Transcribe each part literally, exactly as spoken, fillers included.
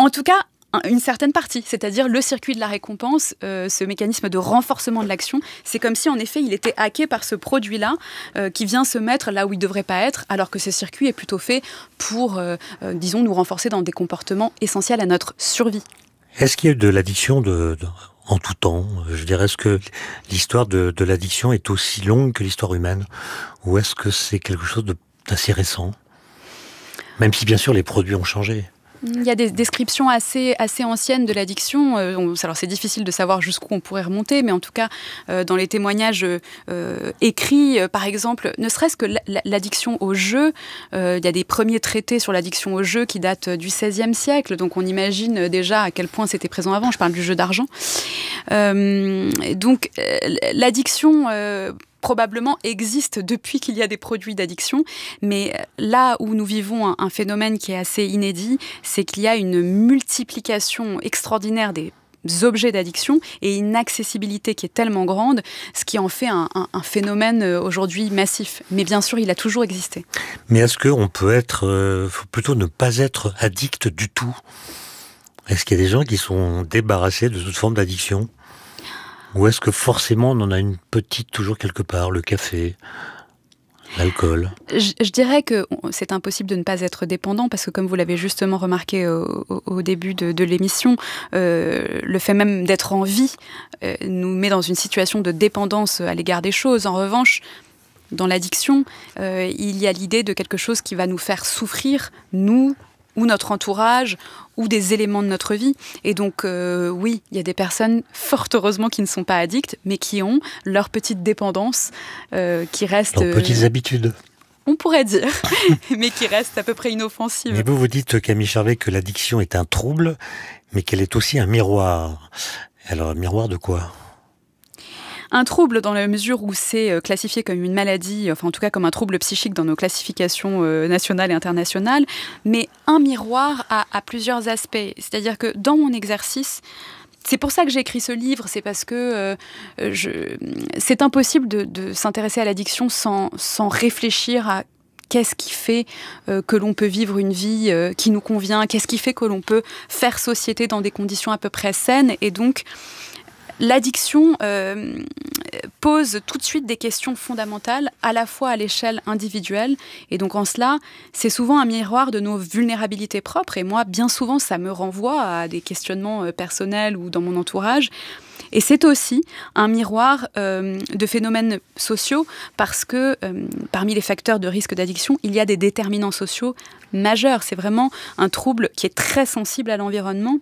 En tout cas, une certaine partie, c'est-à-dire le circuit de la récompense, euh, ce mécanisme de renforcement de l'action, c'est comme si en effet il était hacké par ce produit-là euh, qui vient se mettre là où il ne devrait pas être, alors que ce circuit est plutôt fait pour, euh, euh, disons, nous renforcer dans des comportements essentiels à notre survie. Est-ce qu'il y a eu de l'addiction de, de, en tout temps? Je dirais, est-ce que l'histoire de, de l'addiction est aussi longue que l'histoire humaine? Ou est-ce que c'est quelque chose de, d'assez récent? Même si bien sûr les produits ont changé. Il y a des descriptions assez, assez anciennes de l'addiction. Euh, on, alors c'est difficile de savoir jusqu'où on pourrait remonter, mais en tout cas, euh, dans les témoignages euh, écrits, euh, par exemple, ne serait-ce que l'addiction au jeu, euh, il y a des premiers traités sur l'addiction au jeu qui datent du seizième siècle, donc on imagine déjà à quel point c'était présent avant. Je parle du jeu d'argent. Euh, donc euh, l'addiction... Euh, probablement existe depuis qu'il y a des produits d'addiction, mais là où nous vivons un, un phénomène qui est assez inédit, c'est qu'il y a une multiplication extraordinaire des objets d'addiction et une accessibilité qui est tellement grande, ce qui en fait un, un, un phénomène aujourd'hui massif. Mais bien sûr, il a toujours existé. Mais est-ce qu'on peut être, euh, faut plutôt ne pas être addict du tout? Est-ce qu'il y a des gens qui sont débarrassés de toute forme d'addiction? Ou est-ce que forcément on en a une petite toujours quelque part, le café, l'alcool? Je, je dirais que c'est impossible de ne pas être dépendant parce que comme vous l'avez justement remarqué au, au, au début de, de l'émission, euh, le fait même d'être en vie euh, nous met dans une situation de dépendance à l'égard des choses. En revanche, dans l'addiction, euh, il y a l'idée de quelque chose qui va nous faire souffrir, nous, ou notre entourage, ou des éléments de notre vie. Et donc, euh, oui, il y a des personnes, fort heureusement, qui ne sont pas addictes, mais qui ont leur petite dépendance, euh, qui reste... Leurs petites euh, habitudes. On pourrait dire, mais qui reste à peu près inoffensive. Mais vous, vous dites, Camille Charvet, que l'addiction est un trouble, mais qu'elle est aussi un miroir. Alors, un miroir de quoi ? Un trouble dans la mesure où c'est classifié comme une maladie, enfin en tout cas comme un trouble psychique dans nos classifications euh, nationales et internationales, mais un miroir à, à plusieurs aspects. C'est-à-dire que dans mon exercice, c'est pour ça que j'ai écrit ce livre, c'est parce que euh, je, c'est impossible de, de s'intéresser à l'addiction sans, sans réfléchir à qu'est-ce qui fait euh, que l'on peut vivre une vie euh, qui nous convient, qu'est-ce qui fait que l'on peut faire société dans des conditions à peu près saines, et donc l'addiction euh, pose tout de suite des questions fondamentales, à la fois à l'échelle individuelle, et donc en cela, c'est souvent un miroir de nos vulnérabilités propres, et moi, bien souvent, ça me renvoie à des questionnements personnels ou dans mon entourage. Et c'est aussi un miroir euh, de phénomènes sociaux, parce que euh, parmi les facteurs de risque d'addiction, il y a des déterminants sociaux majeurs. C'est vraiment un trouble qui est très sensible à l'environnement.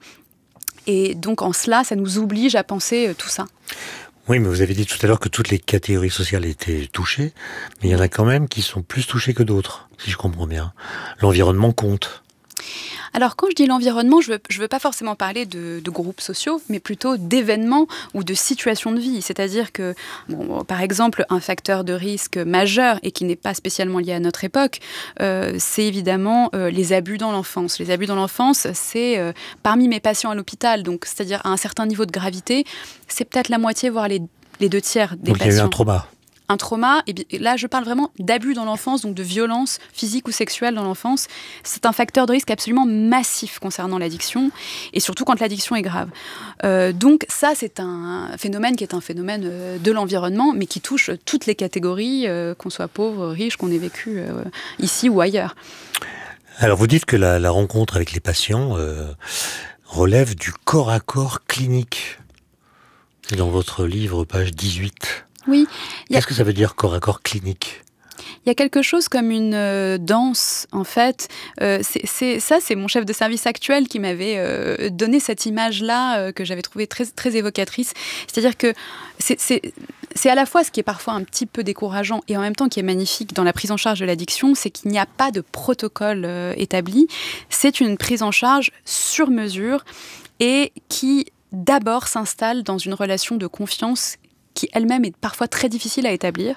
Et donc, en cela, ça nous oblige à penser euh, tout ça. Oui, mais vous avez dit tout à l'heure que toutes les catégories sociales étaient touchées, mais il y en a quand même qui sont plus touchées que d'autres, si je comprends bien. L'environnement compte. Alors, quand je dis l'environnement, je ne veux, je veux pas forcément parler de, de groupes sociaux, mais plutôt d'événements ou de situations de vie. C'est-à-dire que, bon, par exemple, un facteur de risque majeur et qui n'est pas spécialement lié à notre époque, euh, c'est évidemment euh, les abus dans l'enfance. Les abus dans l'enfance, c'est euh, parmi mes patients à l'hôpital, donc c'est-à-dire à un certain niveau de gravité, c'est peut-être la moitié, voire les, les deux tiers des donc, patients. Donc il y a eu un trauma. Un trauma, et là je parle vraiment d'abus dans l'enfance, donc de violence physique ou sexuelle dans l'enfance. C'est un facteur de risque absolument massif concernant l'addiction, et surtout quand l'addiction est grave. Euh, donc ça, c'est un phénomène qui est un phénomène euh, de l'environnement, mais qui touche toutes les catégories, euh, qu'on soit pauvre, riche, qu'on ait vécu euh, ici ou ailleurs. Alors vous dites que la, la rencontre avec les patients euh, relève du corps à corps clinique. C'est dans votre livre, page dix-huit. Oui. Qu'est-ce a... que ça veut dire corps à corps clinique ? Il y a quelque chose comme une euh, danse, en fait. Euh, c'est, c'est, ça, c'est mon chef de service actuel qui m'avait euh, donné cette image-là euh, que j'avais trouvée très, très évocatrice. C'est-à-dire que c'est, c'est, c'est à la fois ce qui est parfois un petit peu décourageant et en même temps qui est magnifique dans la prise en charge de l'addiction, c'est qu'il n'y a pas de protocole euh, établi. C'est une prise en charge sur mesure et qui, d'abord, s'installe dans une relation de confiance qui elle-même est parfois très difficile à établir.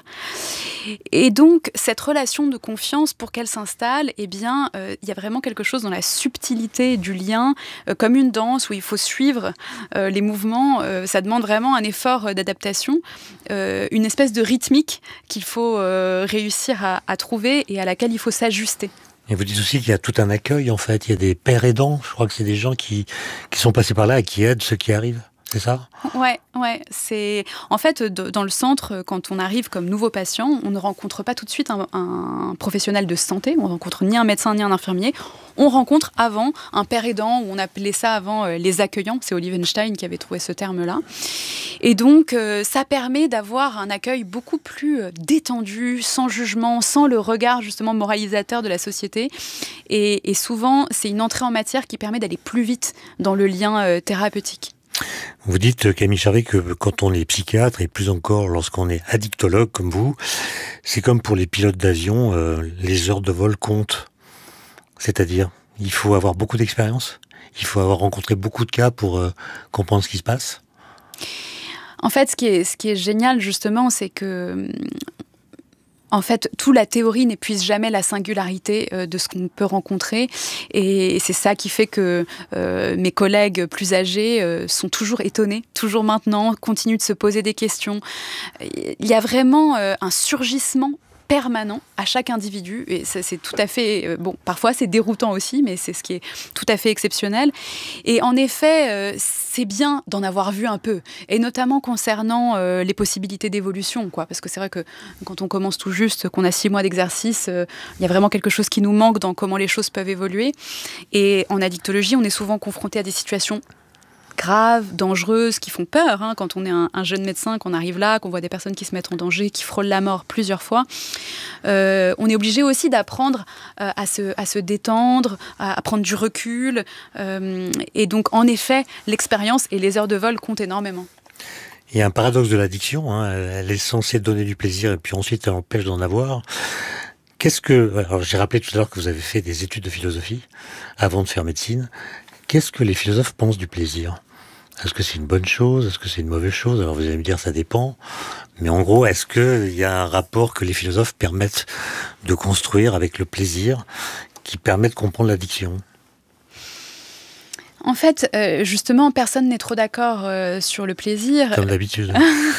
Et donc, cette relation de confiance, pour qu'elle s'installe, eh bien, euh, il y a vraiment quelque chose dans la subtilité du lien, euh, comme une danse où il faut suivre euh, les mouvements. Euh, ça demande vraiment un effort d'adaptation, euh, une espèce de rythmique qu'il faut euh, réussir à, à trouver et à laquelle il faut s'ajuster. Et vous dites aussi qu'il y a tout un accueil, en fait. Il y a des pères aidants. Je crois que c'est des gens qui, qui sont passés par là et qui aident ceux qui arrivent. C'est ça ? Ouais, ouais. C'est en fait de, dans le centre, quand on arrive comme nouveau patient, on ne rencontre pas tout de suite un, un professionnel de santé. On rencontre ni un médecin ni un infirmier. On rencontre avant un père aidant, ou on appelait ça avant euh, les accueillants. C'est Olivenstein qui avait trouvé ce terme-là. Et donc, euh, ça permet d'avoir un accueil beaucoup plus euh, détendu, sans jugement, sans le regard justement moralisateur de la société. Et, et souvent, c'est une entrée en matière qui permet d'aller plus vite dans le lien euh, thérapeutique. Vous dites, Camille Charvet, que quand on est psychiatre, et plus encore lorsqu'on est addictologue comme vous, c'est comme pour les pilotes d'avion, euh, les heures de vol comptent. C'est-à-dire, il faut avoir beaucoup d'expérience, il faut avoir rencontré beaucoup de cas pour euh, comprendre ce qui se passe. En fait, ce qui est, ce qui est génial, justement, c'est que... En fait, toute la théorie n'épuise jamais la singularité euh, de ce qu'on peut rencontrer. Et c'est ça qui fait que euh, mes collègues plus âgés euh, sont toujours étonnés, toujours maintenant, continuent de se poser des questions. Il y a vraiment euh, un surgissement permanent à chaque individu, et ça, c'est tout à fait, euh, bon, parfois c'est déroutant aussi, mais c'est ce qui est tout à fait exceptionnel. Et en effet, euh, c'est bien d'en avoir vu un peu, et notamment concernant euh, les possibilités d'évolution, quoi, parce que c'est vrai que quand on commence tout juste, qu'on a six mois d'exercice, euh, il y a vraiment quelque chose qui nous manque dans comment les choses peuvent évoluer. Et en addictologie, on est souvent confronté à des situations graves, dangereuses, qui font peur. Hein, quand on est un, un jeune médecin, qu'on arrive là, qu'on voit des personnes qui se mettent en danger, qui frôlent la mort plusieurs fois, euh, on est obligé aussi d'apprendre euh, à, se, à se détendre, à, à prendre du recul. Euh, et donc, en effet, l'expérience et les heures de vol comptent énormément. Il y a un paradoxe de l'addiction. Hein, elle est censée donner du plaisir et puis ensuite elle empêche d'en avoir. Qu'est-ce que... Alors, j'ai rappelé tout à l'heure que vous avez fait des études de philosophie avant de faire médecine. Qu'est-ce que les philosophes pensent du plaisir ? Est-ce que c'est une bonne chose ? Est-ce que c'est une mauvaise chose ? Alors vous allez me dire, ça dépend. Mais en gros, est-ce qu'il y a un rapport que les philosophes permettent de construire avec le plaisir qui permet de comprendre l'addiction ? En fait, euh, justement, personne n'est trop d'accord euh, sur le plaisir. Comme d'habitude.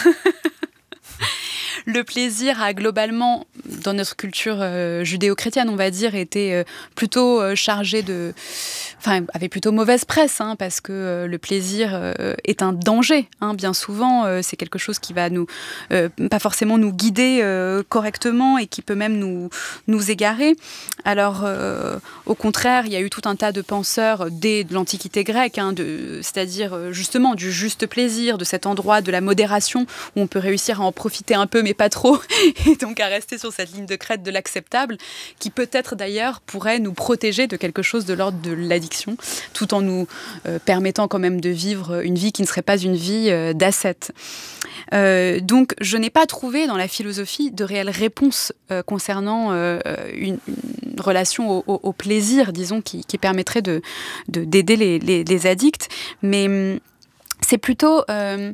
Le plaisir a globalement, dans notre culture euh, judéo-chrétienne, on va dire, été euh, plutôt euh, chargé de... Enfin, avait plutôt mauvaise presse, hein, parce que euh, le plaisir euh, est un danger. Hein, bien souvent, euh, c'est quelque chose qui va nous... Euh, pas forcément nous guider euh, correctement et qui peut même nous, nous égarer. Alors, euh, au contraire, il y a eu tout un tas de penseurs dès l'Antiquité grecque, hein, de, c'est-à-dire euh, justement du juste plaisir, de cet endroit de la modération où on peut réussir à en profiter un peu, mais pas trop, et donc à rester sur cette ligne de crête de l'acceptable, qui peut-être d'ailleurs pourrait nous protéger de quelque chose de l'ordre de l'addiction, tout en nous euh, permettant quand même de vivre une vie qui ne serait pas une vie euh, d'ascète. Euh, donc je n'ai pas trouvé dans la philosophie de réelle réponse euh, concernant euh, une, une relation au, au, au plaisir, disons, qui, qui permettrait de, de, d'aider les, les, les addicts, mais c'est plutôt... Euh,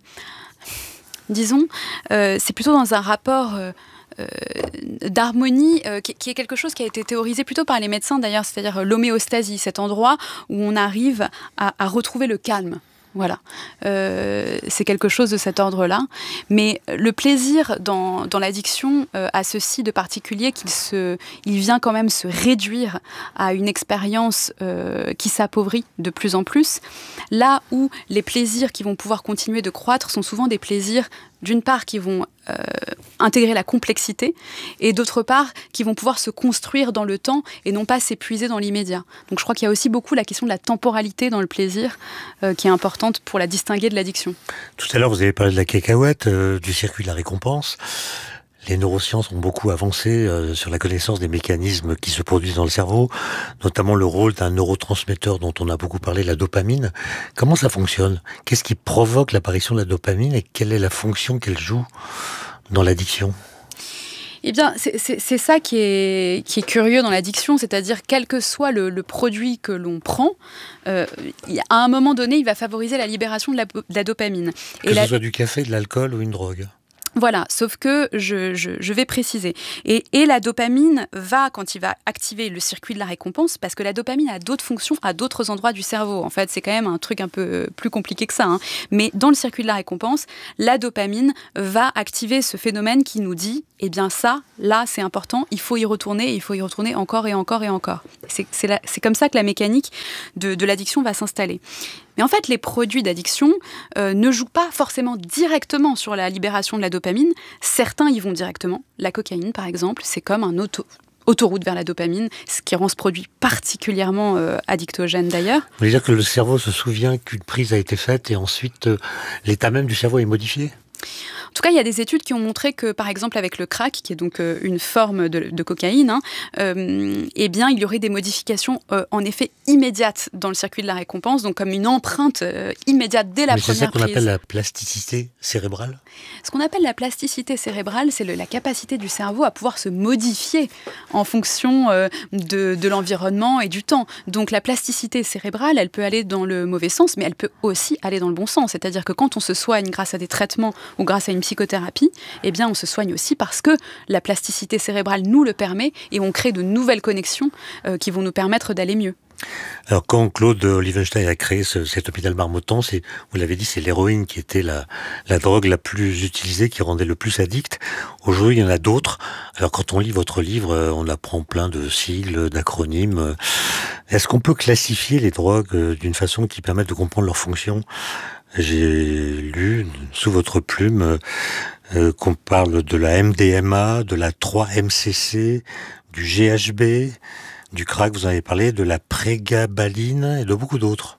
disons, euh, c'est plutôt dans un rapport euh, euh, d'harmonie euh, qui, qui est quelque chose qui a été théorisé plutôt par les médecins d'ailleurs, c'est-à-dire euh, l'homéostasie, cet endroit où on arrive à, à retrouver le calme. Voilà, euh, c'est quelque chose de cet ordre-là. Mais le plaisir dans, dans l'addiction euh, a ceci de particulier qu'il se, il vient quand même se réduire à une expérience euh, qui s'appauvrit de plus en plus. Là où les plaisirs qui vont pouvoir continuer de croître sont souvent des plaisirs, d'une part, qui vont euh, intégrer la complexité, et d'autre part, qui vont pouvoir se construire dans le temps et non pas s'épuiser dans l'immédiat. Donc je crois qu'il y a aussi beaucoup la question de la temporalité dans le plaisir euh, qui est importante pour la distinguer de l'addiction. Tout à l'heure, vous avez parlé de la cacahuète, euh, du circuit de la récompense. Les neurosciences ont beaucoup avancé euh, sur la connaissance des mécanismes qui se produisent dans le cerveau, notamment le rôle d'un neurotransmetteur dont on a beaucoup parlé, la dopamine. Comment ça fonctionne ? Qu'est-ce qui provoque l'apparition de la dopamine et quelle est la fonction qu'elle joue dans l'addiction ? Eh bien, c'est, c'est, c'est ça qui est, qui est curieux dans l'addiction, c'est-à-dire quel que soit le, le produit que l'on prend, euh, à un moment donné, il va favoriser la libération de la, de la dopamine. Que et ce la... soit du café, de l'alcool ou une drogue ? Voilà, sauf que je, je, je vais préciser. Et, et la dopamine va, quand il va activer le circuit de la récompense, parce que la dopamine a d'autres fonctions à d'autres endroits du cerveau. En fait, c'est quand même un truc un peu plus compliqué que ça. Hein. Mais dans le circuit de la récompense, la dopamine va activer ce phénomène qui nous dit, eh bien ça, là, c'est important, il faut y retourner, il faut y retourner encore et encore et encore. C'est, c'est, la, c'est comme ça que la mécanique de, de l'addiction va s'installer. Mais en fait, les produits d'addiction euh, ne jouent pas forcément directement sur la libération de la dopamine. Certains y vont directement. La cocaïne, par exemple, c'est comme un auto, autoroute vers la dopamine, ce qui rend ce produit particulièrement euh, addictogène d'ailleurs. Vous voulez dire que le cerveau se souvient qu'une prise a été faite et ensuite euh, l'état même du cerveau est modifié ? En tout cas, il y a des études qui ont montré que, par exemple, avec le crack, qui est donc euh, une forme de, de cocaïne, hein, euh, eh bien, il y aurait des modifications, euh, en effet, immédiates dans le circuit de la récompense, donc comme une empreinte euh, immédiate dès la Mais première prise. C'est ça qu'on appelle la plasticité cérébrale ? Ce qu'on appelle la plasticité cérébrale, c'est le, la capacité du cerveau à pouvoir se modifier en fonction euh, de, de l'environnement et du temps. Donc, la plasticité cérébrale, elle peut aller dans le mauvais sens, mais elle peut aussi aller dans le bon sens. C'est-à-dire que quand on se soigne grâce à des traitements ou grâce à une psychothérapie, eh bien, on se soigne aussi parce que la plasticité cérébrale nous le permet et on crée de nouvelles connexions euh, qui vont nous permettre d'aller mieux. Alors, quand Claude Olivenstein a créé ce, cet hôpital Marmottan, c'est, vous l'avez dit, c'est l'héroïne qui était la, la drogue la plus utilisée, qui rendait le plus addict. Aujourd'hui, il y en a d'autres. Alors, quand on lit votre livre, on apprend plein de sigles, d'acronymes. Est-ce qu'on peut classifier les drogues d'une façon qui permette de comprendre leur fonction ? J'ai lu, sous votre plume, euh, qu'on parle de la M D M A, de la trois M C C, du G H B, du crack, vous en avez parlé, de la prégabaline et de beaucoup d'autres.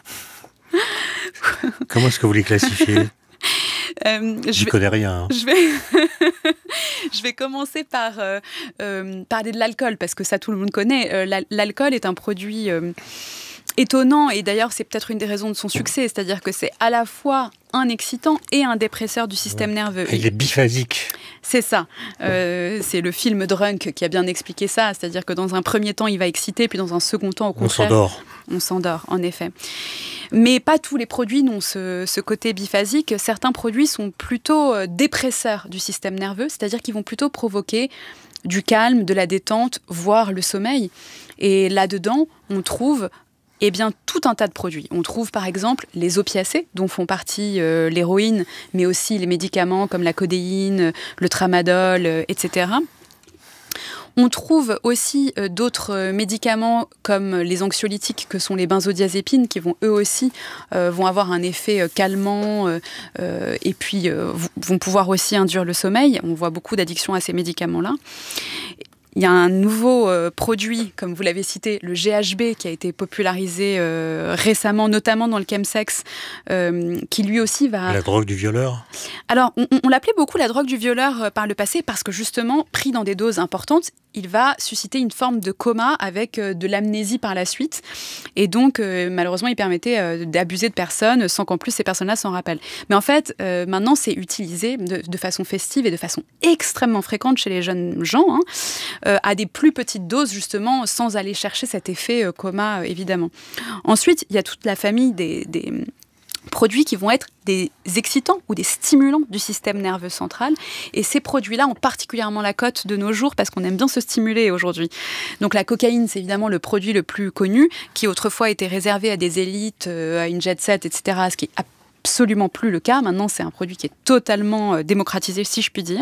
Comment est-ce que vous les classifiez ? euh, Je ne connais rien. Hein. Je vais... je vais commencer par euh, euh, parler de l'alcool, parce que ça, tout le monde connaît. Euh, l'al- l'alcool est un produit... Euh, étonnant, et d'ailleurs c'est peut-être une des raisons de son succès, c'est-à-dire que c'est à la fois un excitant et un dépresseur du système nerveux. Il est biphasique. C'est ça. Euh, c'est le film Drunk qui a bien expliqué ça, c'est-à-dire que dans un premier temps il va exciter, puis dans un second temps au contraire... On s'endort. On s'endort, en effet. Mais pas tous les produits n'ont ce, ce côté biphasique. Certains produits sont plutôt dépresseurs du système nerveux, c'est-à-dire qu'ils vont plutôt provoquer du calme, de la détente, voire le sommeil. Et là-dedans, on trouve... Eh bien, tout un tas de produits. On trouve par exemple les opiacés, dont font partie euh, l'héroïne, mais aussi les médicaments comme la codéine, le tramadol, euh, et cetera. On trouve aussi euh, d'autres euh, médicaments comme les anxiolytiques que sont les benzodiazépines, qui vont eux aussi euh, vont avoir un effet euh, calmant euh, euh, et puis euh, vont pouvoir aussi induire le sommeil. On voit beaucoup d'addictions à ces médicaments-là. Il y a un nouveau euh, produit, comme vous l'avez cité, le G H B, qui a été popularisé euh, récemment, notamment dans le chemsex, euh, qui lui aussi va... La drogue du violeur ? Alors, on, on l'appelait beaucoup la drogue du violeur euh, par le passé, parce que justement, pris dans des doses importantes, il va susciter une forme de coma avec euh, de l'amnésie par la suite. Et donc, euh, malheureusement, il permettait euh, d'abuser de personnes sans qu'en plus ces personnes-là s'en rappellent. Mais en fait, euh, maintenant, c'est utilisé de, de façon festive et de façon extrêmement fréquente chez les jeunes gens, hein, euh, à des plus petites doses, justement, sans aller chercher cet effet euh, coma, euh, évidemment. Ensuite, il y a toute la famille des... des produits qui vont être des excitants ou des stimulants du système nerveux central. Et ces produits-là ont particulièrement la cote de nos jours parce qu'on aime bien se stimuler aujourd'hui. Donc la cocaïne, c'est évidemment le produit le plus connu, qui autrefois était réservé à des élites, à une jet set, et cetera, ce qui est absolument plus le cas. Maintenant, c'est un produit qui est totalement démocratisé, si je puis dire.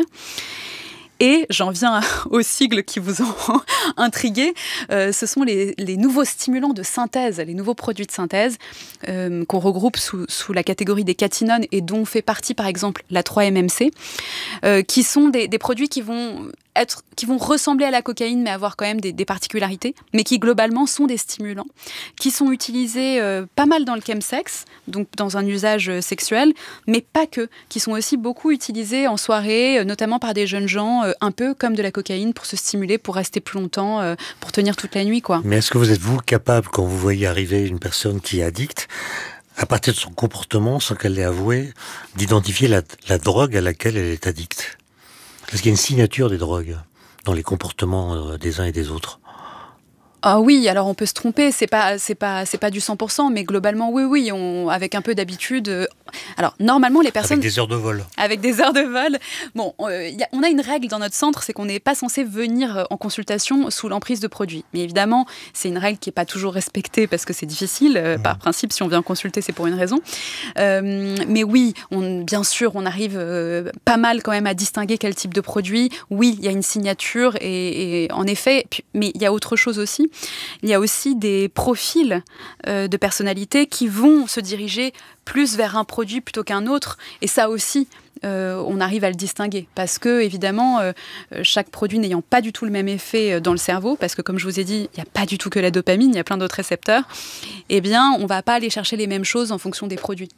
Et j'en viens aux sigles qui vous ont intrigué. Euh, ce sont les, les nouveaux stimulants de synthèse, les nouveaux produits de synthèse euh, qu'on regroupe sous, sous la catégorie des catinones et dont fait partie par exemple la trois M M C, euh, qui sont des, des produits qui vont être, qui vont ressembler à la cocaïne mais avoir quand même des, des particularités, mais qui globalement sont des stimulants, qui sont utilisés euh, pas mal dans le chemsex, donc dans un usage sexuel, mais pas que, qui sont aussi beaucoup utilisés en soirée, euh, notamment par des jeunes gens, euh, un peu comme de la cocaïne, pour se stimuler, pour rester plus longtemps, euh, pour tenir toute la nuit, quoi. Mais est-ce que vous êtes, vous, capable, quand vous voyez arriver une personne qui est addicte, à partir de son comportement, sans qu'elle l'ait avoué, d'identifier la, la drogue à laquelle elle est addicte ? Est-ce qu'il y a une signature des drogues dans les comportements des uns et des autres ? Ah oui, alors on peut se tromper, c'est pas, c'est pas, c'est pas du cent pour cent, mais globalement, oui, oui, on, avec un peu d'habitude. Euh, alors, normalement, les personnes... Avec des heures de vol. Avec des heures de vol. Bon, euh, y a, on a une règle dans notre centre, c'est qu'on n'est pas censé venir en consultation sous l'emprise de produits. Mais évidemment, c'est une règle qui n'est pas toujours respectée parce que c'est difficile. Euh, mmh. Par principe, si on vient consulter, c'est pour une raison. Euh, mais oui, on, bien sûr, on arrive euh, pas mal quand même à distinguer quel type de produit. Oui, il y a une signature et, et en effet, puis, mais il y a autre chose aussi. Il y a aussi des profils euh, de personnalités qui vont se diriger plus vers un produit plutôt qu'un autre. Et ça aussi, euh, on arrive à le distinguer. Parce que, évidemment, euh, chaque produit n'ayant pas du tout le même effet dans le cerveau, parce que, comme je vous ai dit, il n'y a pas du tout que la dopamine, il y a plein d'autres récepteurs, eh bien, on ne va pas aller chercher les mêmes choses en fonction des produits.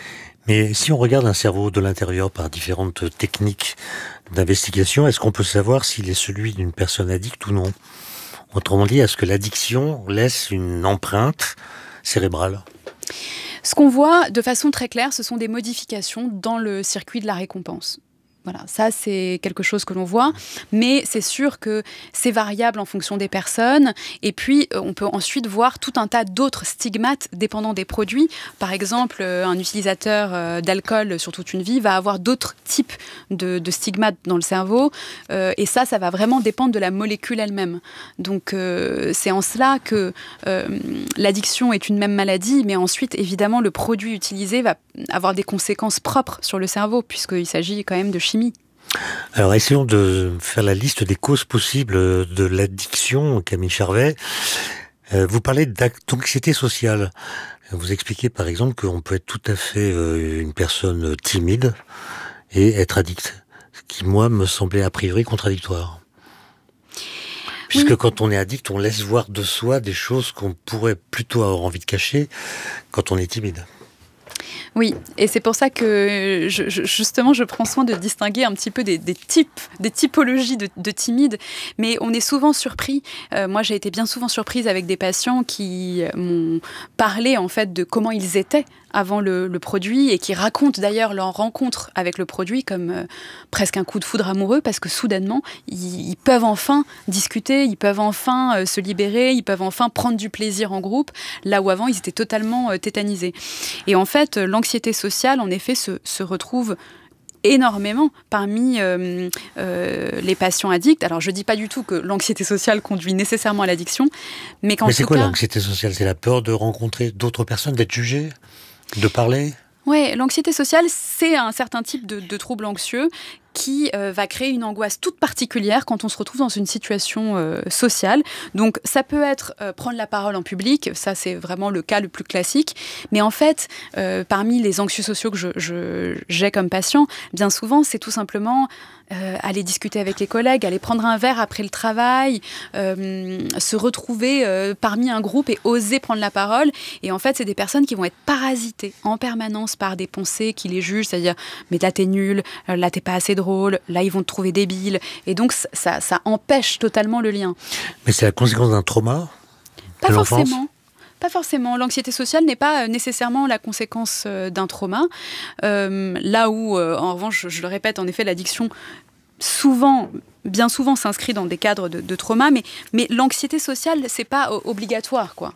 Mais si on regarde un cerveau de l'intérieur par différentes techniques d'investigation, est-ce qu'on peut savoir s'il est celui d'une personne addicte ou non ? Autrement dit, est-ce que l'addiction laisse une empreinte cérébrale ? Ce qu'on voit de façon très claire, ce sont des modifications dans le circuit de la récompense. Voilà, ça c'est quelque chose que l'on voit, mais c'est sûr que c'est variable en fonction des personnes. Et puis, on peut ensuite voir tout un tas d'autres stigmates dépendant des produits. Par exemple, un utilisateur d'alcool sur toute une vie va avoir d'autres types de, de stigmates dans le cerveau. Euh, et ça, ça va vraiment dépendre de la molécule elle-même. Donc, euh, c'est en cela que euh, l'addiction est une même maladie, mais ensuite, évidemment, le produit utilisé va avoir des conséquences propres sur le cerveau, puisqu'il s'agit quand même de chimie. Alors, essayons de faire la liste des causes possibles de l'addiction, Camille Charvet. Euh, vous parlez d'anxiété sociale. Vous expliquez par exemple qu'on peut être tout à fait euh, une personne timide et être addict, ce qui, moi, me semblait a priori contradictoire. Puisque oui. Quand on est addict, on laisse voir de soi des choses qu'on pourrait plutôt avoir envie de cacher quand on est timide. Oui, et c'est pour ça que je, je, justement je prends soin de distinguer un petit peu des, des types, des typologies de, de timides, mais on est souvent surpris. Euh, moi, j'ai été bien souvent surprise avec des patients qui m'ont parlé en fait de comment ils étaient avant le, le produit et qui racontent d'ailleurs leur rencontre avec le produit comme euh, presque un coup de foudre amoureux parce que soudainement, ils, ils peuvent enfin discuter, ils peuvent enfin euh, se libérer, ils peuvent enfin prendre du plaisir en groupe, là où avant, ils étaient totalement euh, tétanisés. Et en fait, l'anxiété sociale, en effet, se, se retrouve énormément parmi euh, euh, les patients addicts. Alors, je ne dis pas du tout que l'anxiété sociale conduit nécessairement à l'addiction, mais qu'en Mais c'est tout quoi cas... l'anxiété sociale ? C'est la peur de rencontrer d'autres personnes, d'être jugé ? De parler ? Oui, l'anxiété sociale, c'est un certain type de, de trouble anxieux qui euh, va créer une angoisse toute particulière quand on se retrouve dans une situation euh, sociale. Donc, ça peut être euh, prendre la parole en public, ça c'est vraiment le cas le plus classique. Mais en fait, euh, parmi les anxieux sociaux que je, je, j'ai comme patient, bien souvent, c'est tout simplement euh, aller discuter avec les collègues, aller prendre un verre après le travail, euh, se retrouver euh, parmi un groupe et oser prendre la parole. Et en fait, c'est des personnes qui vont être parasitées en permanence par des pensées qui les jugent, c'est-à-dire « mais là t'es nul, là t'es pas assez drôle, là ils vont te trouver débile ». Et donc, ça, ça empêche totalement le lien. Mais c'est la conséquence d'un trauma ? Pas forcément. Pas forcément. L'anxiété sociale n'est pas nécessairement la conséquence d'un trauma. Euh, là où, euh, en revanche, je, je le répète, en effet, l'addiction, souvent, bien souvent, s'inscrit dans des cadres de, de trauma, mais, mais l'anxiété sociale, c'est pas obligatoire, quoi.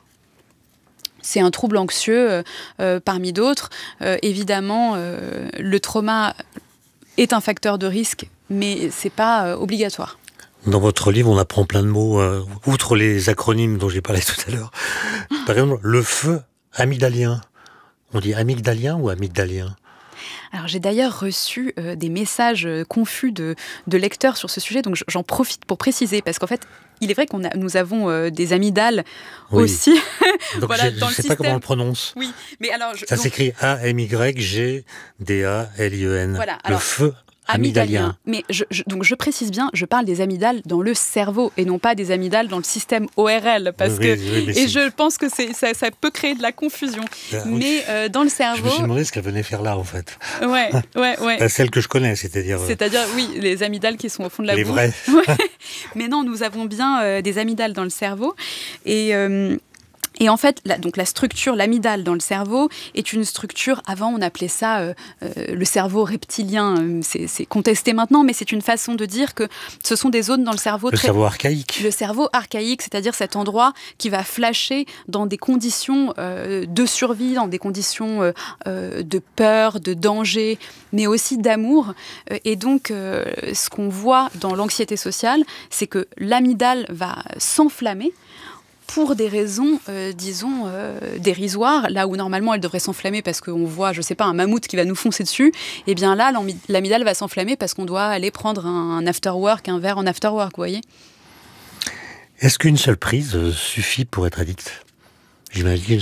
C'est un trouble anxieux euh, euh, parmi d'autres. Euh, évidemment, euh, le trauma est un facteur de risque, mais c'est pas euh, obligatoire. Dans votre livre, on apprend plein de mots, euh, outre les acronymes dont j'ai parlé tout à l'heure. Par exemple, le feu amygdalien. On dit amygdalien ou amygdalien ? Alors, j'ai d'ailleurs reçu euh, des messages euh, confus de, de lecteurs sur ce sujet, donc j'en profite pour préciser, parce qu'en fait, il est vrai qu'on a, nous avons euh, des amygdales oui. aussi. Donc, voilà, je ne sais pas comment on le prononce. Oui, mais alors... Je, Ça donc... s'écrit A M Y G D A L I E N. Voilà, alors, le feu amygdalien. Mais je, je, donc je précise bien, je parle des amygdales dans le cerveau et non pas des amygdales dans le système O R L, parce oui, que oui, et c'est... je pense que c'est, ça, ça peut créer de la confusion. Ah, mais oui. euh, dans le cerveau, je me suis demandé ce qu'elle venait faire là en fait. Ouais, ouais, ouais. Pas celle que je connais, c'est-à-dire. C'est-à-dire oui, les amygdales qui sont au fond de la les bouche. Les vrais. Mais non, nous avons bien euh, des amygdales dans le cerveau et. Euh, Et en fait, la, donc la structure, l'amygdale dans le cerveau est une structure, avant on appelait ça euh, euh, le cerveau reptilien, c'est, c'est contesté maintenant, mais c'est une façon de dire que ce sont des zones dans le cerveau... Le très, cerveau archaïque. Le cerveau archaïque, c'est-à-dire cet endroit qui va flasher dans des conditions euh, de survie, dans des conditions euh, euh, de peur, de danger, mais aussi d'amour. Et donc, euh, ce qu'on voit dans l'anxiété sociale, c'est que l'amygdale va s'enflammer pour des raisons, euh, disons, euh, dérisoires, là où normalement elle devrait s'enflammer parce qu'on voit, je sais pas, un mammouth qui va nous foncer dessus, et bien là, l'amygdale va s'enflammer parce qu'on doit aller prendre un after-work, un verre en after-work, vous voyez. Est-ce qu'une seule prise suffit pour être addict ? J'imagine